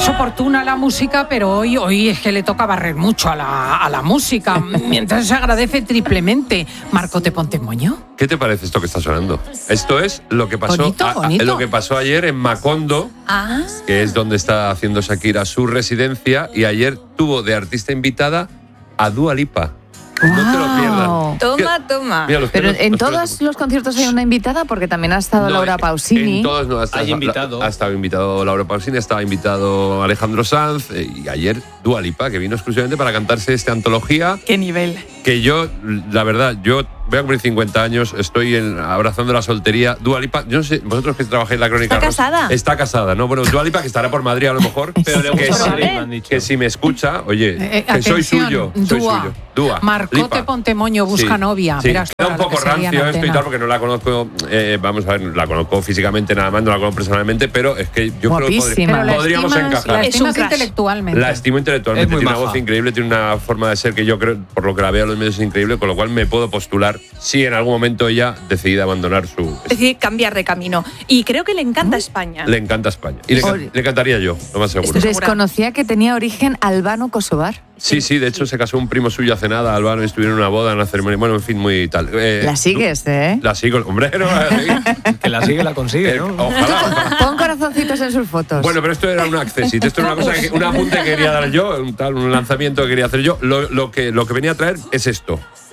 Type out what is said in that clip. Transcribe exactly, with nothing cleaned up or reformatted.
es oportuna la música, pero hoy, hoy es que le toca barrer mucho a la, a la música. Mientras se agradece triplemente. Marco, ¿te ponte moño? ¿Qué te parece esto que está sonando? Esto es lo que pasó, bonito, a, a, bonito. lo que pasó ayer en Macondo, Ah. que es donde está haciendo Shakira su residencia, y ayer tuvo de artista invitada a Dua Lipa. Wow. No te lo pierdas. Toma, toma. Mira, los Pero pelos, en los todos pelos. los conciertos hay una invitada, porque también ha estado No, Laura en- Pausini. En todos no, ha estado, Hay invitado. Ha estado invitado Laura Pausini, ha estado invitado Alejandro Sanz, eh, y ayer Dua Lipa, que vino exclusivamente para cantarse esta antología. ¿Qué nivel? Que yo, la verdad, yo voy a cumplir cincuenta años, estoy en, abrazando la soltería. Dua Lipa, yo no sé, vosotros que trabajáis en la Crónica ¿Está Rosa- casada? Está casada, ¿no? Bueno, Dua Lipa, que estará por Madrid a lo mejor. Pero le que, gusta si, Madrid, me han dicho. que si me escucha, oye, Eh, que soy atención, suyo. Soy Dua. suyo. Dua. Marco, Lipa. te ponte moño, busca Sí, novia. sí. Verás Queda tú un a lo poco que sería en rancio esto y antena. tal, porque no la conozco, eh, vamos a ver, la conozco físicamente nada más, no la conozco personalmente, pero es que yo Guapísima. creo que Pero podri- la podríamos estimas, encajar. la Es un estimas crash. intelectualmente. La estimo intelectualmente, Es muy tiene una maja. voz increíble, tiene una forma de ser que yo creo, por lo que la veo en los medios, es increíble, con lo cual me puedo postular si en algún momento ella decide abandonar su... Decide cambiar de camino. Y creo que le encanta España. Le encanta España. Y le, can- Ori- le cantaría yo, lo más seguro. Estoy segura. Desconocía que tenía origen albano-kosovar. Sí, sí, de hecho se casó un primo suyo hace nada, Albano, y estuvieron en una boda, en una ceremonia, bueno, en fin, muy tal. Eh, La sigues, ¿eh? La sigo, hombre, no la sigo. Que la sigue, la consigue, Eh, ¿no? Ojalá. Pon corazoncitos en sus fotos. Bueno, pero esto era un accesit, esto era una cosa, que, un apunte que quería dar yo, un, tal, un lanzamiento que quería hacer yo. Lo, lo, que, lo que venía a traer es esto.